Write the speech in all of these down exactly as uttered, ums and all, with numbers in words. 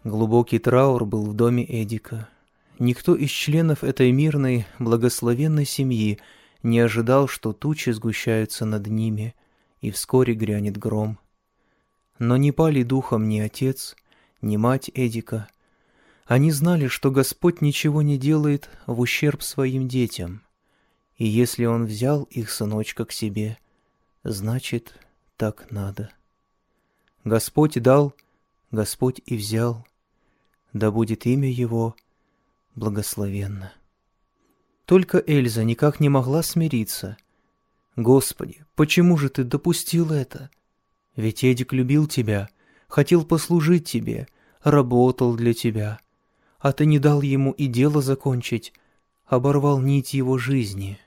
Глубокий траур был в доме Эдика. Никто из членов этой мирной, благословенной семьи не ожидал, что тучи сгущаются над ними, и вскоре грянет гром. Но не пали духом ни отец, ни мать Эдика. Они знали, что Господь ничего не делает в ущерб своим детям, и если Он взял их сыночка к себе, значит, так надо. Господь дал, Господь и взял, да будет имя Его благословенно. Только Эльза никак не могла смириться. «Господи, почему же Ты допустил это? Ведь Эдик любил Тебя, хотел послужить Тебе, работал для Тебя, а Ты не дал ему и дело закончить, оборвал нить его жизни».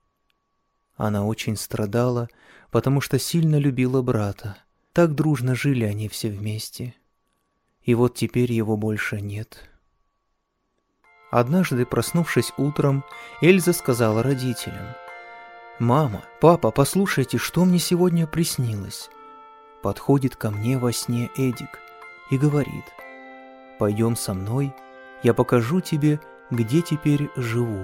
Она очень страдала, потому что сильно любила брата. Так дружно жили они все вместе. И вот теперь его больше нет. Однажды, проснувшись утром, Эльза сказала родителям: «Мама, папа, послушайте, что мне сегодня приснилось». Подходит ко мне во сне Эдик и говорит: «Пойдем со мной, я покажу тебе, где теперь живу».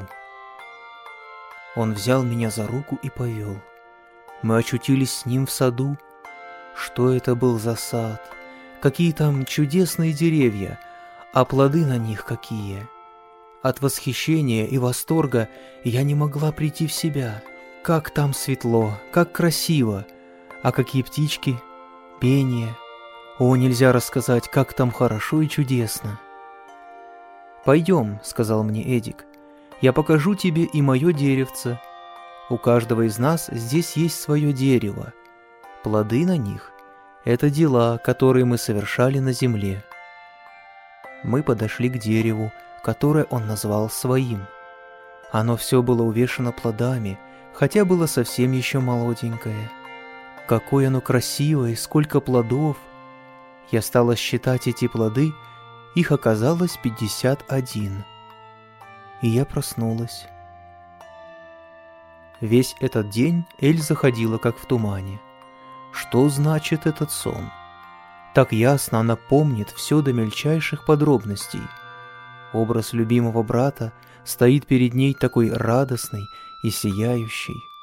Он взял меня за руку и повел. Мы очутились с ним в саду. Что это был за сад? Какие там чудесные деревья, а плоды на них какие! От восхищения и восторга я не могла прийти в себя. Как там светло, как красиво, а какие птички, пение. О, нельзя рассказать, как там хорошо и чудесно. «Пойдем», — сказал мне Эдик, — «я покажу тебе и мое деревце. У каждого из нас здесь есть свое дерево. Плоды на них — это дела, которые мы совершали на земле». Мы подошли к дереву, которое он назвал своим. Оно все было увешано плодами, хотя было совсем еще молоденькое. Какое оно красивое, сколько плодов! Я стала считать эти плоды, их оказалось пятьдесят один. И я проснулась. Весь этот день Эльза ходила как в тумане. Что значит этот сон? Так ясно она помнит все до мельчайших подробностей. Образ любимого брата стоит перед ней такой радостный и сияющий.